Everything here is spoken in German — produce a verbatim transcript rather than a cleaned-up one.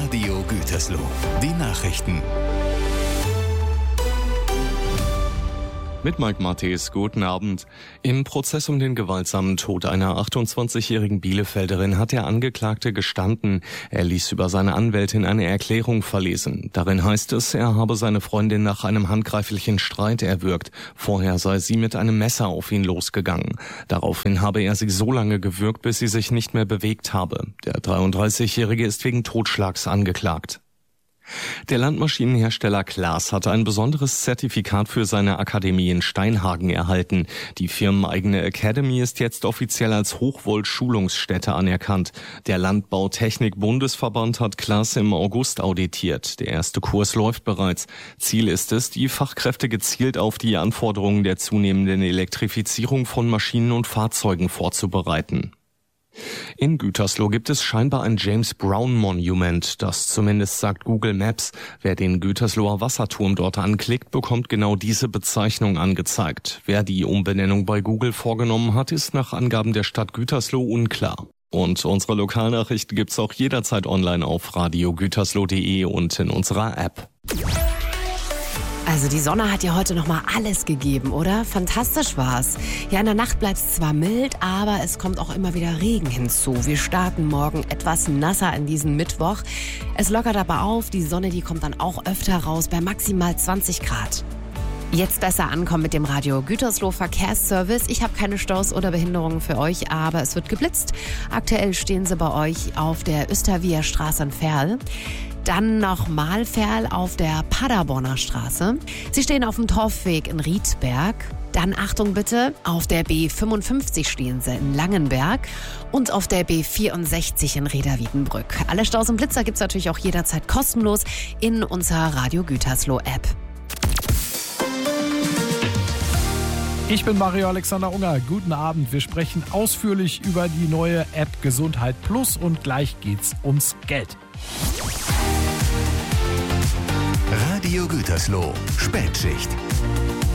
Radio Gütersloh. Die Nachrichten. Mit Mike Matthes, guten Abend. Im Prozess um den gewaltsamen Tod einer achtundzwanzigjährigen Bielefelderin hat der Angeklagte gestanden. Er ließ über seine Anwältin eine Erklärung verlesen. Darin heißt es, er habe seine Freundin nach einem handgreiflichen Streit erwürgt. Vorher sei sie mit einem Messer auf ihn losgegangen. Daraufhin habe er sie so lange gewürgt, bis sie sich nicht mehr bewegt habe. Der dreiunddreißigjährige ist wegen Totschlags angeklagt. Der Landmaschinenhersteller Claas hat ein besonderes Zertifikat für seine Akademie in Steinhagen erhalten. Die firmeneigene Academy ist jetzt offiziell als Hochvolt-Schulungsstätte anerkannt. Der Landbautechnik-Bundesverband hat Claas im August auditiert. Der erste Kurs läuft bereits. Ziel ist es, die Fachkräfte gezielt auf die Anforderungen der zunehmenden Elektrifizierung von Maschinen und Fahrzeugen vorzubereiten. In Gütersloh gibt es scheinbar ein James Brown Monument, das zumindest sagt Google Maps. Wer den Gütersloher Wasserturm dort anklickt, bekommt genau diese Bezeichnung angezeigt. Wer die Umbenennung bei Google vorgenommen hat, ist nach Angaben der Stadt Gütersloh unklar. Und unsere Lokalnachrichten gibt's auch jederzeit online auf radio gütersloh punkt de und in unserer App. Also die Sonne hat ja heute nochmal alles gegeben, oder? Fantastisch war's. Ja, in der Nacht bleibt's zwar mild, aber es kommt auch immer wieder Regen hinzu. Wir starten morgen etwas nasser in diesen Mittwoch. Es lockert aber auf, die Sonne, die kommt dann auch öfter raus bei maximal zwanzig Grad. Jetzt besser ankommen mit dem Radio Gütersloh Verkehrsservice. Ich habe keine Staus oder Behinderungen für euch, aber es wird geblitzt. Aktuell stehen sie bei euch auf der Östervia Straße in Verl. Dann nochmal Verl auf der Paderborner Straße. Sie stehen auf dem Torfweg in Riedberg. Dann Achtung bitte, auf der B fünfundfünfzig stehen sie in Langenberg und auf der B vierundsechzig in Reda-Wiedenbrück. Alle Staus und Blitzer gibt's natürlich auch jederzeit kostenlos in unserer Radio Gütersloh App. Ich bin Mario Alexander Unger. Guten Abend. Wir sprechen ausführlich über die neue App Gesundheit Plus und gleich geht's ums Geld. Radio Gütersloh, Spätschicht.